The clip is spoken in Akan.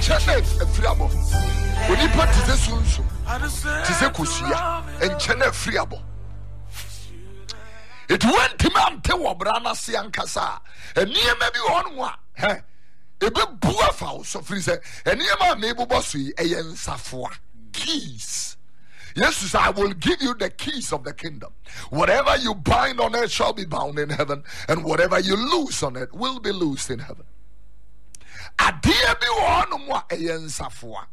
enchene afriabo. Onipa tize sunsu. Tize kusia. Enchene afriabo. It went to man te wabrana siankasa. Eniema bi wonwa. Ebe bua fa so free say eniema me bobosu eyen safoa. Keys. Jesus, I will give you the keys of the kingdom. Whatever you bind on earth shall be bound in heaven, and whatever you loose on earth will be loosed in heaven. Adia bi wonwa eyen safoa.